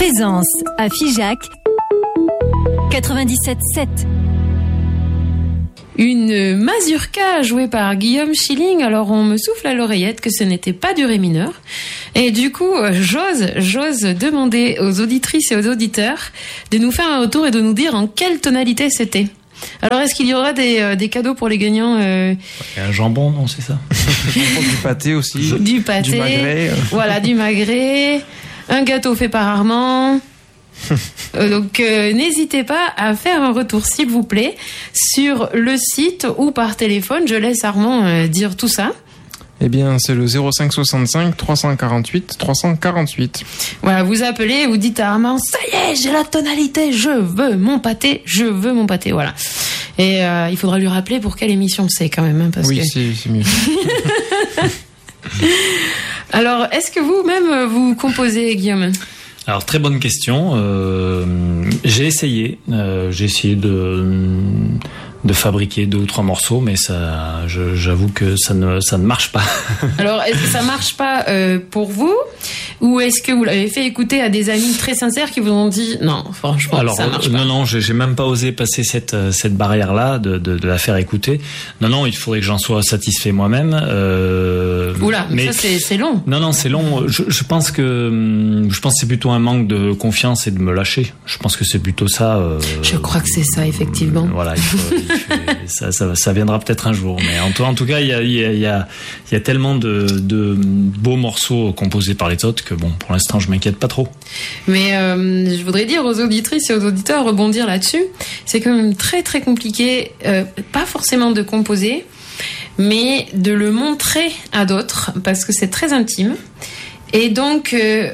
Présence à Figeac 97.7. Une mazurka jouée par Guillaume Schilling. Alors on me souffle à l'oreillette que ce n'était pas du ré mineur. Et du coup, j'ose demander aux auditrices et aux auditeurs de nous faire un retour et de nous dire en quelle tonalité c'était. Alors est-ce qu'il y aura des cadeaux pour les gagnants Il y a un jambon, non, c'est ça? Du pâté aussi. Du pâté. Du magret. Voilà, du magret. Un gâteau fait par Armand. Donc n'hésitez pas à faire un retour s'il vous plaît sur le site ou par téléphone. Je laisse Armand dire tout ça. Eh bien, c'est le 05 65 348 348. Voilà, vous appelez, vous dites à Armand, ça y est, j'ai la tonalité, je veux mon pâté, voilà. Et il faudra lui rappeler pour quelle émission c'est quand même, hein, parce oui, que... c'est mieux. Alors, est-ce que vous-même vous composez, Guillaume ? Alors, très bonne question. J'ai essayé de fabriquer 2 ou 3 morceaux, mais ça, j'avoue que ça ne marche pas. Alors, est-ce que ça marche pas pour vous, ou est-ce que vous l'avez fait écouter à des amis très sincères qui vous ont dit non, franchement, alors, ça marche pas. Non, j'ai même pas osé passer cette barrière-là de la faire écouter. Non, il faudrait que j'en sois satisfait moi-même. Oula, mais ça c'est long. Non, c'est long. Je pense que c'est plutôt un manque de confiance et de me lâcher. Je pense que c'est plutôt ça. Je crois que c'est ça, effectivement. Voilà, ça viendra peut-être un jour. Mais en tout cas, il y a tellement de beaux morceaux composés par les autres que bon, pour l'instant, je m'inquiète pas trop. Mais je voudrais dire aux auditrices et aux auditeurs, rebondir là-dessus, c'est quand même très très compliqué, pas forcément de composer, mais de le montrer à d'autres, parce que c'est très intime. Et donc,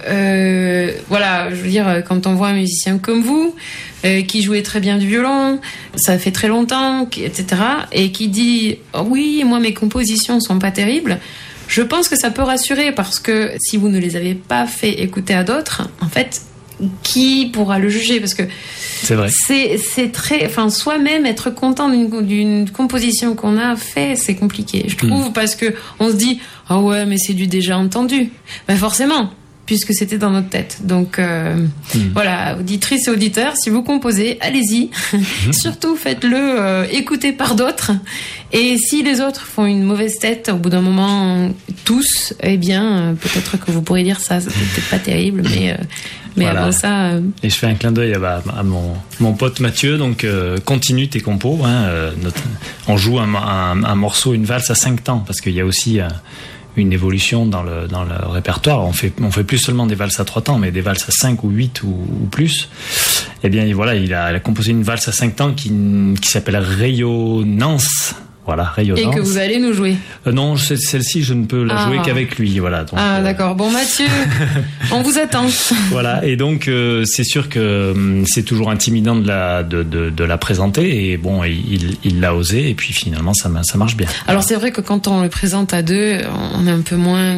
voilà, je veux dire, quand on voit un musicien comme vous, qui jouait très bien du violon, ça fait très longtemps, etc., et qui dit oh, oui, moi mes compositions sont pas terribles, je pense que ça peut rassurer, parce que si vous ne les avez pas fait écouter à d'autres, en fait, qui pourra le juger? Parce que c'est vrai. C'est très, enfin, soi-même être content d'une composition qu'on a fait, c'est compliqué, je trouve, parce que on se dit ah ouais, mais c'est du déjà entendu. Ben forcément, puisque c'était dans notre tête. Donc voilà, auditrices et auditeurs, si vous composez, allez-y. Surtout faites-le écouter par d'autres. Et si les autres font une mauvaise tête, au bout d'un moment, tous, eh bien, peut-être que vous pourrez dire ça, c'était peut-être pas terrible, mais voilà. Avant ça... Et je fais un clin d'œil à mon pote Mathieu, donc continue tes compos. Hein, on joue un morceau, une valse à 5 temps, parce qu'il y a aussi... une évolution dans le répertoire. On fait plus seulement des valses à 3 temps, mais des valses à 5 ou 8 ou plus. Eh bien, voilà, il a composé une valse à 5 temps qui s'appelle Rayonnance. Voilà, Rayonnance. Et que vous allez nous jouer. Non, celle-ci, je ne peux la jouer qu'avec lui. Voilà. Donc, d'accord. Bon, Mathieu, on vous attend. Voilà. Et donc, c'est sûr que c'est toujours intimidant de la présenter. Et bon, il l'a osé. Et puis finalement, ça marche bien. Alors, c'est vrai que quand on le présente à deux, on est un peu moins...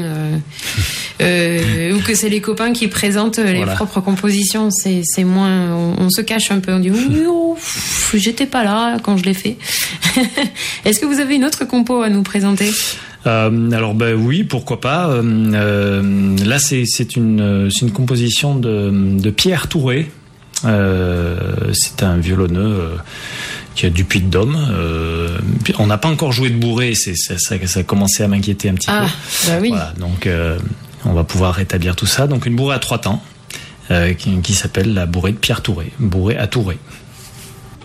ou que c'est les copains qui présentent les propres compositions, c'est moins... On se cache un peu. On dit, oui, j'étais pas là quand je l'ai fait. Est-ce que vous avez une autre compo à nous présenter ? Alors oui, pourquoi pas. Là, c'est une composition de Pierre Touré. C'est un violonneux qui a du Puy-de-Dôme. On n'a pas encore joué de bourré, ça a commencé à m'inquiéter un petit peu. Bah oui. Voilà, donc on va pouvoir rétablir tout ça. Donc une bourrée à 3 temps qui s'appelle la bourrée de Pierre Touré, bourrée à Touré.